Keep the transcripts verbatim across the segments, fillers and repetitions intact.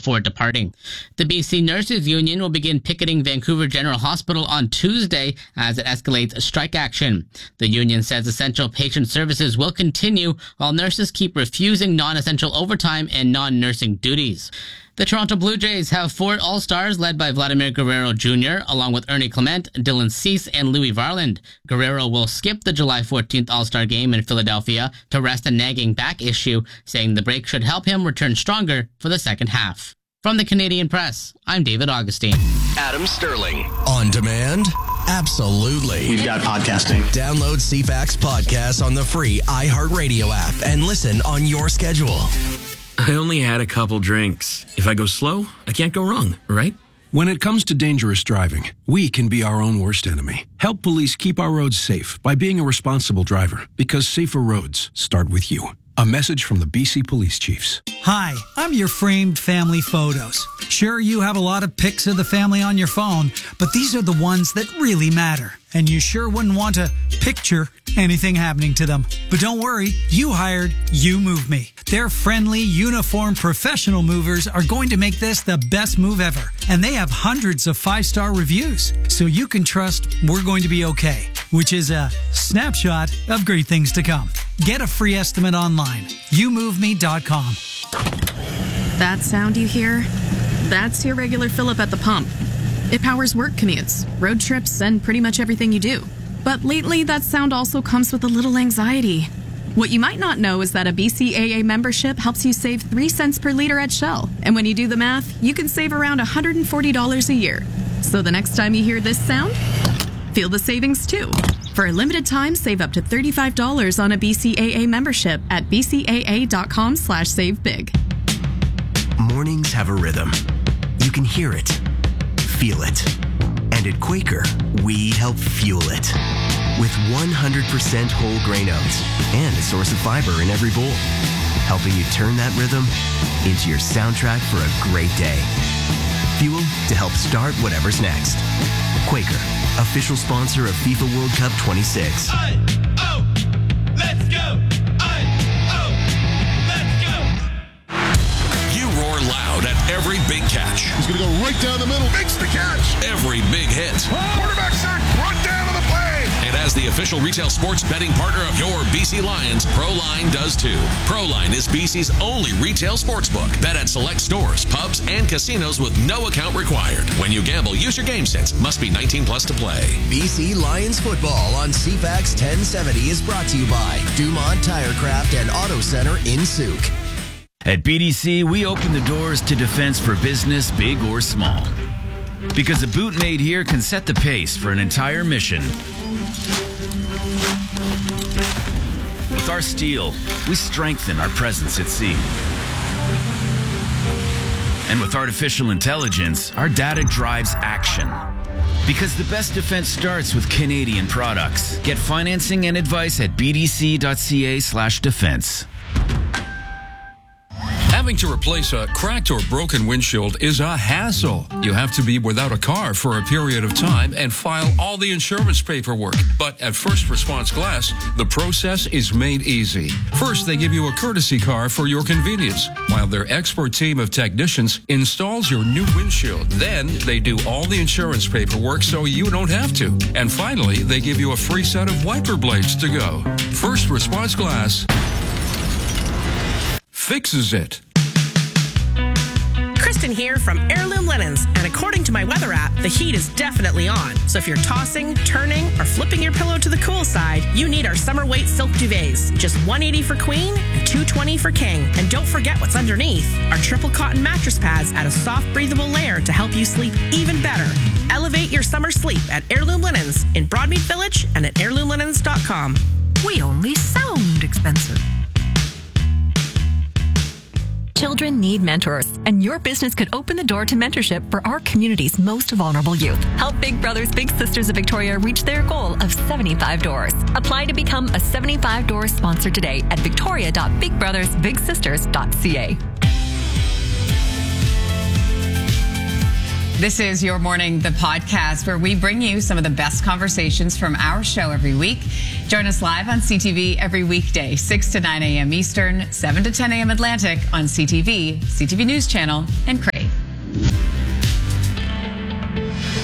before departing. The B C Nurses Union will begin picketing Vancouver General Hospital on Tuesday as it escalates strike action. The union says essential patient services will continue while nurses keep refusing non-essential overtime and non-nursing duties. The Toronto Blue Jays have four All-Stars led by Vladimir Guerrero Junior, along with Ernie Clement, Dylan Cease, and Louis Varland. Guerrero will skip the July fourteenth All-Star game in Philadelphia to rest a nagging back issue, saying the break should help him return stronger for the second half. From the Canadian Press, I'm David Augustine. Adam Sterling. On demand? Absolutely. We've got podcasting. Download C FAX Podcast on the free iHeartRadio app and listen on your schedule. I only had a couple drinks. If I go slow, I can't go wrong, right? When it comes to dangerous driving, we can be our own worst enemy. Help police keep our roads safe by being a responsible driver, because safer roads start with you. A message from the B C Police Chiefs. Hi, I'm your framed family photos. Sure, you have a lot of pics of the family on your phone, but these are the ones that really matter. And you sure wouldn't want to picture anything happening to them. But don't worry, you hired You Move Me. Their friendly, uniformed, professional movers are going to make this the best move ever. And they have hundreds of five-star reviews, so you can trust we're going to be okay, which is a snapshot of great things to come. Get a free estimate online, you move me dot com. That sound you hear? That's your regular fill-up at the pump. It powers work commutes, road trips, and pretty much everything you do. But lately, that sound also comes with a little anxiety. What you might not know is that a B C A A membership helps you save three cents per liter at Shell. And when you do the math, you can save around one hundred forty dollars a year. So the next time you hear this sound, feel the savings too. For a limited time, save up to thirty-five dollars on a B C A A membership at b c a a dot com slash save big. Mornings have a rhythm. You can hear it, feel it. And at Quaker, we help fuel it. With one hundred percent whole grain oats and a source of fiber in every bowl, helping you turn that rhythm into your soundtrack for a great day. Fuel to help start whatever's next. Quaker, official sponsor of FIFA World Cup twenty-six. I, oh, let's go! I, oh, let's go! You roar loud at every big catch. He's going to go right down the middle. Makes the catch. Every big hit. Oh, quarterback sack. Run down to the play. And as the official retail sports betting partner of your B C Lions, ProLine does too. ProLine is B C's only retail sportsbook. Bet at select stores, pubs, and casinos with no account required. When you gamble, use your game sense. Must be nineteen plus to play. B C Lions football on C FAX ten seventy is brought to you by Dumont Tirecraft and Auto Center in Souk. At B D C, we open the doors to defense for business, big or small. Because a boot made here can set the pace for an entire mission. With our steel, we strengthen our presence at sea. And with artificial intelligence, our data drives action. Because the best defense starts with Canadian products. Get financing and advice at b d c dot c a slash defense. Having to replace a cracked or broken windshield is a hassle. You have to be without a car for a period of time and file all the insurance paperwork. But at First Response Glass, the process is made easy. First, they give you a courtesy car for your convenience, while their expert team of technicians installs your new windshield. Then, they do all the insurance paperwork so you don't have to. And finally, they give you a free set of wiper blades to go. First Response Glass fixes it. Kristen here from Heirloom Linens, and according to my weather app, the heat is definitely on. So if you're tossing, turning, or flipping your pillow to the cool side, you need our summer weight silk duvets. Just one hundred eighty dollars for queen and two hundred twenty dollars for king. And don't forget what's underneath. Our triple cotton mattress pads add a soft, breathable layer to help you sleep even better. Elevate your summer sleep at Heirloom Linens in Broadmead Village and at heirloom linens dot com. We only sound expensive. Children need mentors, and your business could open the door to mentorship for our community's most vulnerable youth. Help Big Brothers Big Sisters of Victoria reach their goal of seventy-five doors. Apply to become a seventy-five doors sponsor today at victoria dot big brothers big sisters dot c a. This is Your Morning, the podcast, where we bring you some of the best conversations from our show every week. Join us live on C T V every weekday, six to nine a.m. Eastern, seven to ten a.m. Atlantic on C T V, C T V News Channel, and Crave.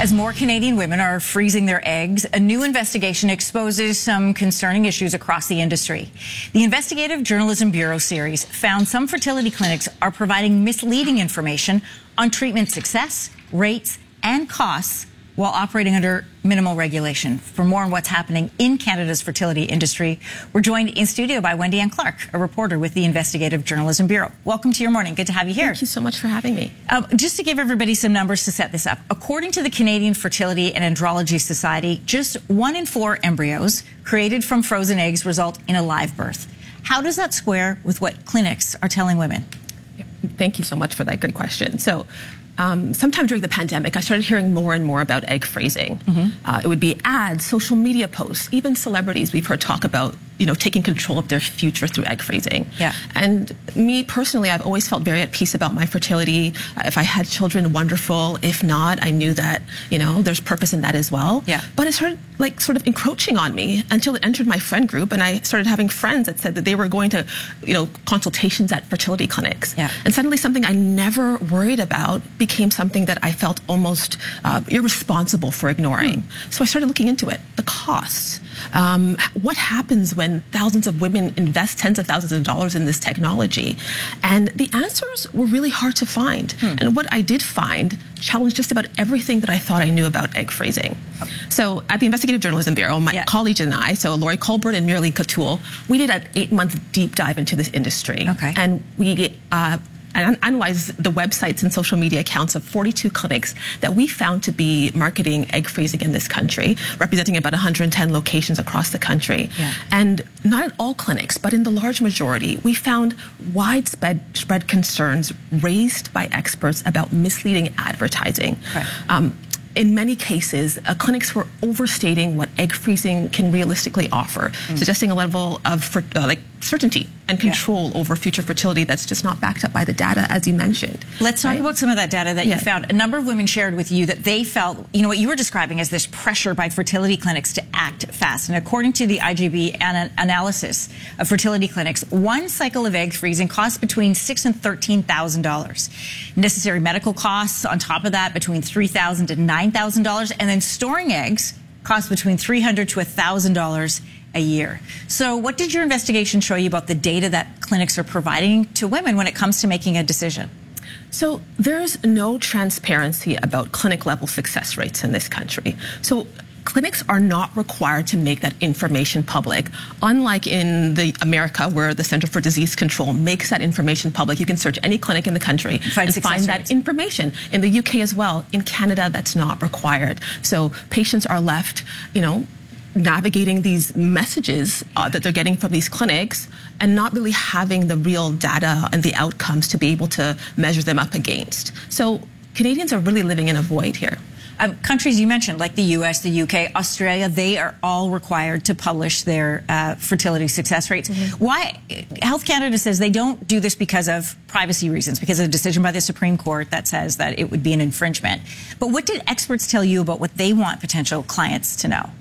As more Canadian women are freezing their eggs, a new investigation exposes some concerning issues across the industry. The Investigative Journalism Bureau series found some fertility clinics are providing misleading information on treatment success, rates, and costs while operating under minimal regulation. For more on what's happening in Canada's fertility industry, we're joined in studio by Wendy Ann Clark, a reporter with the Investigative Journalism Bureau. Welcome to Your Morning. Good to have you here. Thank you so much for having me. Um, just to give everybody some numbers to set this up, according to the Canadian Fertility and Andrology Society, just one in four embryos created from frozen eggs result in a live birth. How does that square with what clinics are telling women? Thank you so much for that good question. So, Um, sometime during the pandemic, I started hearing more and more about egg freezing. Mm-hmm. Uh, it would be ads, social media posts, even celebrities we've heard talk about, you know, taking control of their future through egg freezing. Yeah. And me personally, I've always felt very at peace about my fertility. Uh, if I had children, wonderful. If not, I knew that, you know, there's purpose in that as well. Yeah. But it started like sort of encroaching on me until it entered my friend group, and I started having friends that said that they were going to, you know, consultations at fertility clinics. Yeah. And suddenly something I never worried about became something that I felt almost uh, irresponsible for ignoring. Mm. So I started looking into it. The costs. Um, what happens when thousands of women invest tens of thousands of dollars in this technology? And the answers were really hard to find. Hmm. And what I did find challenged just about everything that I thought I knew about egg freezing. So at the Investigative Journalism Bureau, my yeah. colleague and I, so Lori Colbert and Miralyn Couture, we did an eight-month deep dive into this industry. Okay. And we uh, and analyze the websites and social media accounts of forty-two clinics that we found to be marketing egg freezing in this country, representing about one hundred ten locations across the country. Yeah. And not at all clinics, but in the large majority, we found widespread spread concerns raised by experts about misleading advertising. Right. Um, In many cases, uh, clinics were overstating what egg freezing can realistically offer, mm. suggesting a level of for, uh, like certainty and control yeah. over future fertility that's just not backed up by the data, as you mentioned. Let's talk right? about some of that data that yeah. you found. A number of women shared with you that they felt, you know, what you were describing as this pressure by fertility clinics to act fast. And according to the I G B an analysis of fertility clinics, one cycle of egg freezing costs between six thousand dollars and thirteen thousand dollars. Necessary medical costs on top of that between three thousand dollars and nine thousand dollars. And then storing eggs costs between three hundred dollars to one thousand dollars a year. So what did your investigation show you about the data that clinics are providing to women when it comes to making a decision? So there's no transparency about clinic level success rates in this country. So clinics are not required to make that information public. Unlike in the America, where the Center for Disease Control makes that information public, you can search any clinic in the country find and find that information. In the U K as well. In Canada, that's not required. So patients are left, you know, navigating these messages uh, that they're getting from these clinics and not really having the real data and the outcomes to be able to measure them up against. So Canadians are really living in a void here. Um, countries you mentioned, like the U S, the U K, Australia, they are all required to publish their uh, fertility success rates. Mm-hmm. Why? Health Canada says they don't do this because of privacy reasons, because of a decision by the Supreme Court that says that it would be an infringement. But what did experts tell you about what they want potential clients to know?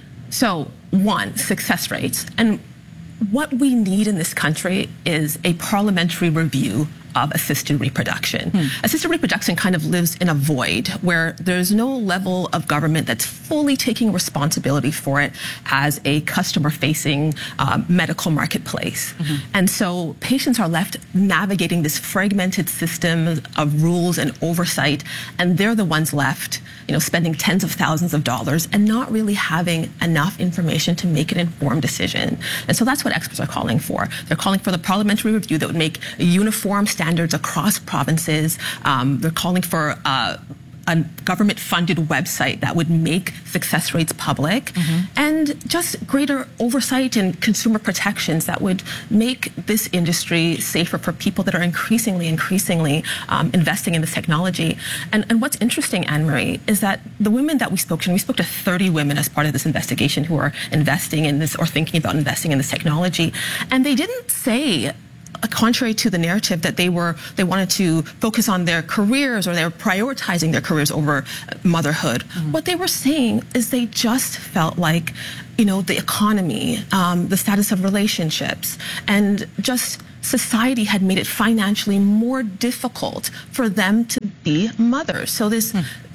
So, one, success rates. And what we need in this country is a parliamentary review of assisted reproduction. Hmm. Assisted reproduction kind of lives in a void where there's no level of government that's fully taking responsibility for it as a customer-facing uh, medical marketplace. Mm-hmm. And so patients are left navigating this fragmented system of rules and oversight, and they're the ones left, you know, spending tens of thousands of dollars and not really having enough information to make an informed decision. And so that's what experts are calling for. They're calling for the parliamentary review that would make a uniform standards across provinces. Um, they're calling for uh, a government-funded website that would make success rates public, mm-hmm. and just greater oversight and consumer protections that would make this industry safer for people that are increasingly, increasingly um, investing in this technology. And, and what's interesting, Anne-Marie, is that the women that we spoke to, and we spoke to thirty women as part of this investigation who are investing in this or thinking about investing in this technology, and they didn't say, contrary to the narrative that they were, they wanted to focus on their careers or they were prioritizing their careers over motherhood. Mm-hmm. What they were saying is they just felt like, you know, the economy, um, the status of relationships, and just society had made it financially more difficult for them to be mothers. So this mm.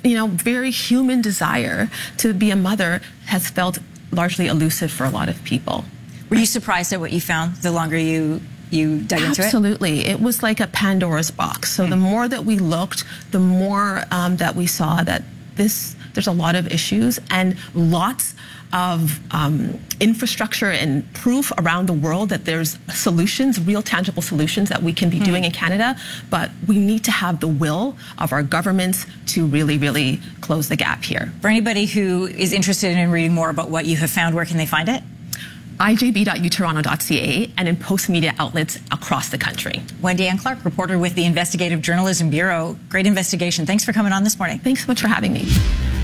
you know, very human desire to be a mother has felt largely elusive for a lot of people. Were you surprised at what you found the longer you you dug into it? Absolutely. It was like a Pandora's box. So mm. the more that we looked, the more um, that we saw that this, there's a lot of issues and lots of um, infrastructure and proof around the world that there's solutions, real tangible solutions that we can be mm. doing in Canada, but we need to have the will of our governments to really, really close the gap here. For anybody who is interested in reading more about what you have found, where can they find it? I J B dot U Toronto dot C A and in post media outlets across the country. Wendy Ann Clark, reporter with the Investigative Journalism Bureau. Great investigation. Thanks for coming on this morning. Thanks so much for having me.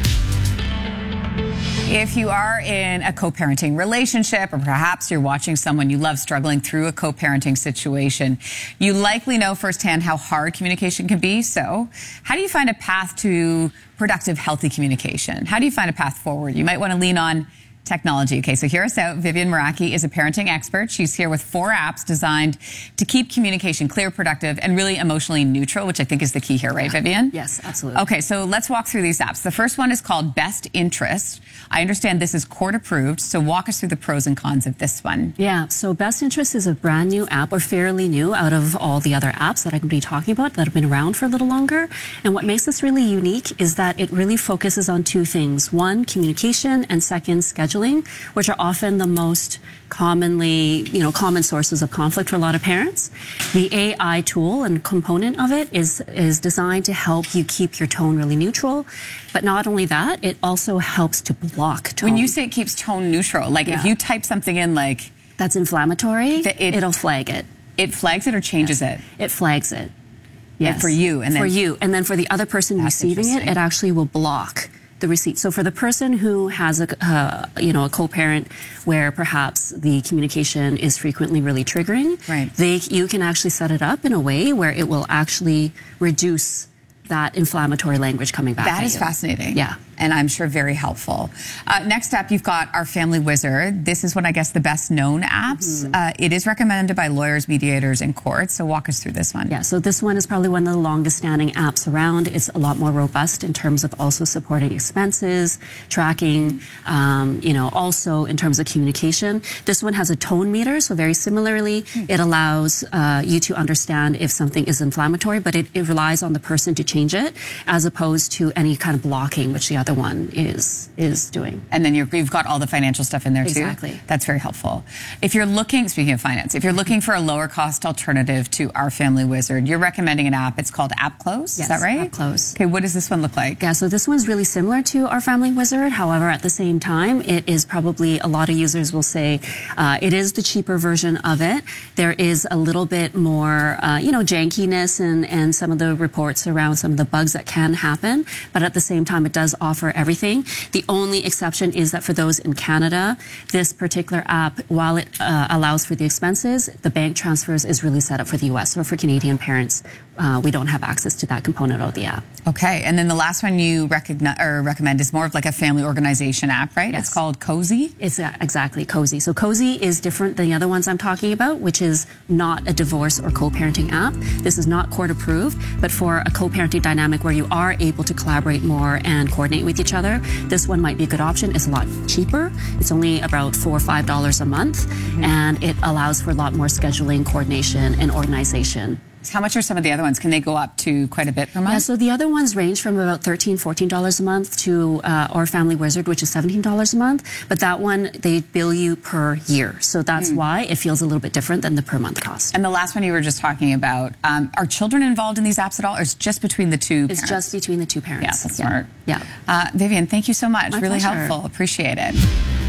If you are in a co-parenting relationship, or perhaps you're watching someone you love struggling through a co-parenting situation, you likely know firsthand how hard communication can be. So how do you find a path to productive, healthy communication? How do you find a path forward? You might want to lean on technology. Okay, so hear us out. Vivian Meraki is a parenting expert. She's here with four apps designed to keep communication clear, productive, and really emotionally neutral, which I think is the key here, right, Vivian? Yes, absolutely. Okay, so let's walk through these apps. The first one is called Best Interest. I understand this is court approved, so walk us through the pros and cons of this one. Yeah, so Best Interest is a brand new app, or fairly new, out of all the other apps that I could be talking about that have been around for a little longer. And what makes this really unique is that it really focuses on two things. One, communication, and second, scheduling, which are often the most commonly, you know, common sources of conflict for a lot of parents. The A I tool and component of it is is designed to help you keep your tone really neutral. But not only that, it also helps to block tone. When you say it keeps tone neutral, like yeah. if you type something in like... That's inflammatory, it, it'll flag it. It flags it or changes yes. it? It flags it. Yes. And for you. And then, for you. And then for the other person receiving it, it actually will block the receipt. So for the person who has a, uh, you know, a co-parent where perhaps the communication is frequently really triggering, right. they, you can actually set it up in a way where it will actually reduce that inflammatory language coming back. That at is you. fascinating. Yeah. And I'm sure very helpful. Uh, next up, you've got our Family Wizard. This is one, I guess, the best known apps. Mm-hmm. uh, it is recommended by lawyers, mediators, and courts. So walk us through this one. Yeah, so this one is probably one of the longest standing apps around. It's a lot more robust in terms of also supporting expenses, tracking, um, you know, also in terms of communication. This one has a tone meter, so very similarly, mm-hmm. it allows uh, you to understand if something is inflammatory, but it, it relies on the person to change it, as opposed to any kind of blocking, which the other one is is doing. And then you're, you've got all the financial stuff in there too. Exactly. That's very helpful. If you're looking, speaking of finance, if you're looking for a lower cost alternative to our Family Wizard, you're recommending an app. It's called AppClose. Yes, is that right? AppClose. Okay, what does this one look like? Yeah, so this one's really similar to our Family Wizard. However, at the same time, it is probably, a lot of users will say, uh, it is the cheaper version of it. There is a little bit more, uh, you know, jankiness and, and some of the reports around some of the bugs that can happen. But at the same time, it does offer everything. The only exception is that for those in Canada, this particular app, while it uh, allows for the expenses, the bank transfers is really set up for the U S. So for Canadian parents, uh, we don't have access to that component of the app. Okay, and then the last one you recognize, or recommend is more of like a family organization app, right? Yes. It's called Cozy? It's uh, exactly Cozy. So Cozy is different than the other ones I'm talking about, which is not a divorce or co-parenting app. This is not court approved, but for a co-parenting dynamic where you are able to collaborate more and coordinate with each other, this one might be a good option. It's a lot cheaper. It's only about four or five dollars a month, mm-hmm. and it allows for a lot more scheduling, coordination, and organization. How much are some of the other ones? Can they go up to quite a bit per month? Yeah, so the other ones range from about thirteen dollars, fourteen dollars a month to uh, our Family Wizard, which is seventeen dollars a month. But that one, they bill you per year. So that's mm. why it feels a little bit different than the per month cost. And the last one you were just talking about, um, are children involved in these apps at all, or is it just between the two it's parents? It's just between the two parents. Yeah, that's smart. Yeah. Uh, Vivian, thank you so much. My really pleasure. helpful. Appreciate it.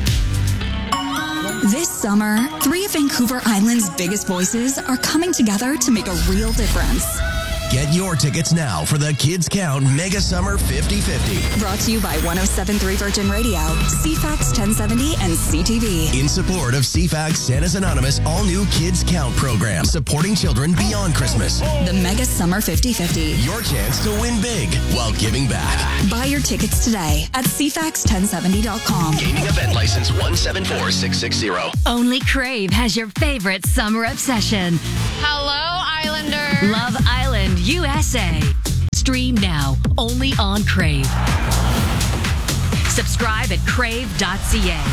This summer, three of Vancouver Island's biggest voices are coming together to make a real difference. Get your tickets now for the Kids Count Mega Summer fifty fifty. Brought to you by one oh seven point three Virgin Radio, C FAX ten seventy, and C T V. In support of C FAX Santa's Anonymous all-new Kids Count program, supporting children beyond Christmas. The Mega Summer fifty fifty. Your chance to win big while giving back. Buy your tickets today at C FAX ten seventy dot com. Gaming event license one seven four six six zero. Only Crave has your favorite summer obsession. Hello, Islander. Love Island, U S A. Stream now, only on Crave. Subscribe at crave dot c a.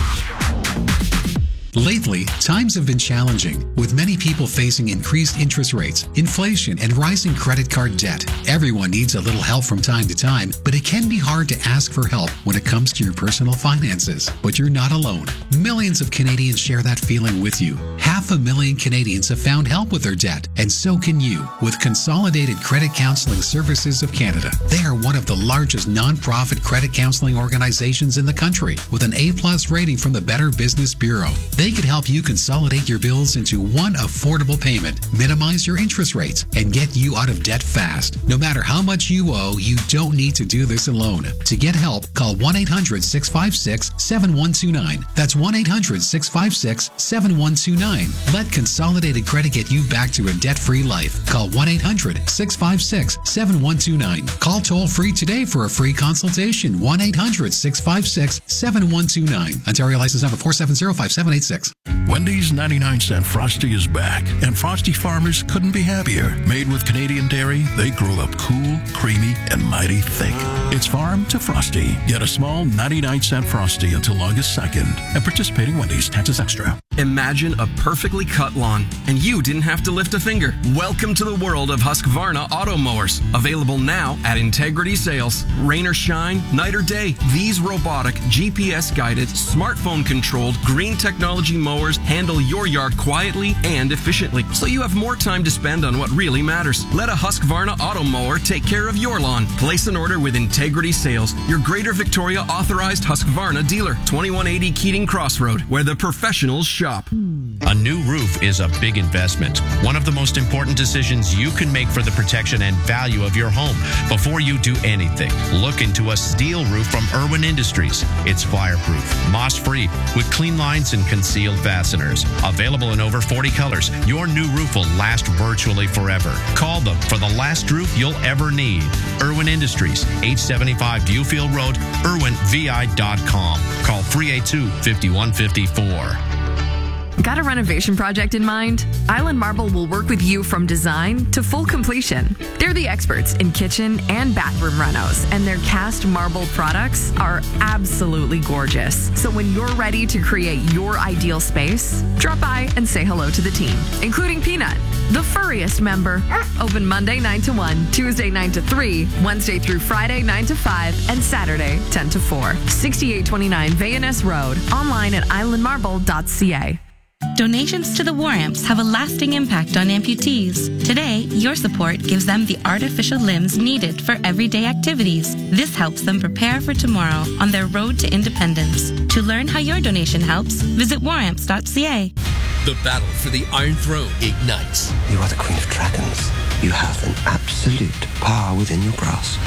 Lately, times have been challenging, with many people facing increased interest rates, inflation, and rising credit card debt. Everyone needs a little help from time to time, but it can be hard to ask for help when it comes to your personal finances. But you're not alone. Millions of Canadians share that feeling with you. Half a million Canadians have found help with their debt, and so can you with Consolidated Credit Counseling Services of Canada. They are one of the largest non-profit credit counseling organizations in the country, with an A-plus rating from the Better Business Bureau. They could help you consolidate your bills into one affordable payment, minimize your interest rates, and get you out of debt fast. No matter how much you owe, you don't need to do this alone. To get help, call one eight hundred, six five six, seven one two nine. That's one eight hundred, six five six, seven one two nine. Let Consolidated Credit get you back to a debt-free life. Call one eight hundred, six five six, seven one two nine. Call toll-free today for a free consultation. one eight hundred, six five six, seven one two nine. Ontario license number four seven zero five seven eight six. Wendy's ninety-nine cent Frosty is back, and Frosty farmers couldn't be happier. Made with Canadian dairy, they grew up cool, creamy, and mighty thick. It's farm to Frosty. Get a small ninety-nine cent Frosty until August second. And participating Wendy's, taxes extra. Imagine a perfectly cut lawn, and you didn't have to lift a finger. Welcome to the world of Husqvarna auto mowers. Available now at Integrity Sales. Rain or shine, night or day, these robotic, G P S-guided, smartphone-controlled, green technology mowers handle your yard quietly and efficiently, so you have more time to spend on what really matters. Let a Husqvarna auto mower take care of your lawn. Place an order with Integrity Sales, your Greater Victoria authorized Husqvarna dealer. twenty-one eighty Keating Crossroad, where the professionals shop. A new roof is a big investment. One of the most important decisions you can make for the protection and value of your home. Before you do anything, look into a steel roof from Irwin Industries. It's fireproof, moss-free, with clean lines and concealed fasteners. Available in over forty colors, your new roof will last virtually forever. Call them for the last roof you'll ever need. Irwin Industries, eight seventy-five Viewfield Road, irwin v i dot com. Call three eight two, five one five four. Got a renovation project in mind? Island Marble will work with you from design to full completion. They're the experts in kitchen and bathroom renos, and their cast marble products are absolutely gorgeous. So when you're ready to create your ideal space, drop by and say hello to the team, including Peanut, the furriest member. Open Monday nine to one, Tuesday nine to three, Wednesday through Friday nine to five, and Saturday ten to four. sixty-eight twenty-nine Vayaness Road. Online at island marble dot c a. Donations to the War Amps have a lasting impact on amputees. Today, your support gives them the artificial limbs needed for everyday activities. This helps them prepare for tomorrow on their road to independence. To learn how your donation helps, visit war amps dot c a. The battle for the Iron Throne ignites. You are the Queen of Dragons. You have an absolute power within your grasp.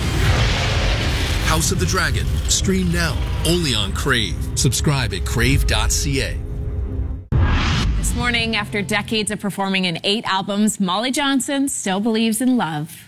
House of the Dragon. Stream now, only on Crave. Subscribe at crave dot c a. This morning, after decades of performing in eight albums, Molly Johnson still believes in love.